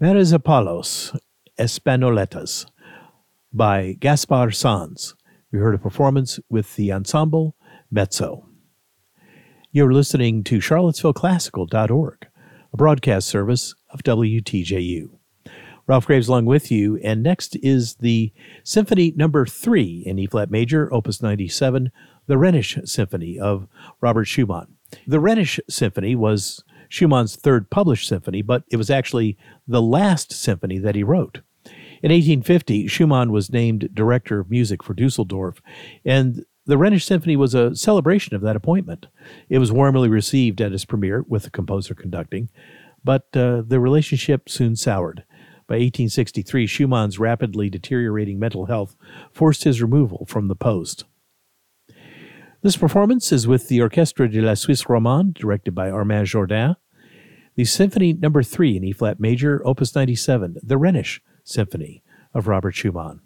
That is Apollos Espanoletas by Gaspar Sanz. We heard a performance with the ensemble Mezzo. You're listening to charlottesvilleclassical.org, a broadcast service of WTJU. Ralph Graves along with you, and next is the Symphony No. 3 in E-flat major, Opus 97, the Rhenish Symphony of Robert Schumann. The Rhenish Symphony was Schumann's third published symphony, but it was actually the last symphony that he wrote. In 1850, Schumann was named director of music for Dusseldorf, and the Rhenish Symphony was a celebration of that appointment. It was warmly received at its premiere, with the composer conducting, but the relationship soon soured. By 1863, Schumann's rapidly deteriorating mental health forced his removal from the post. This performance is with the Orchestre de la Suisse Romande, directed by Armand Jourdain. The Symphony No. 3 in E-flat major, Opus 97, the Rhenish Symphony of Robert Schumann.